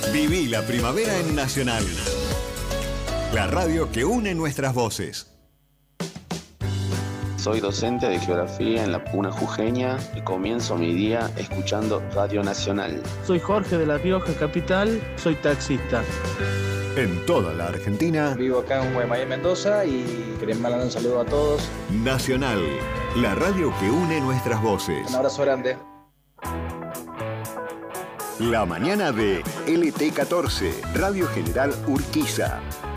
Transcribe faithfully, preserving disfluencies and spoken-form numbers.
Viví la primavera en Nacional. La radio que une nuestras voces. Soy docente de geografía en la Puna Jujeña y comienzo mi día escuchando Radio Nacional. Soy Jorge de La Rioja Capital, soy taxista. En toda la Argentina. Vivo acá en Guaymallén, Mendoza, y queremos mandar un saludo a todos. Nacional, la radio que une nuestras voces. Un abrazo grande. La mañana de L T catorce, Radio General Urquiza.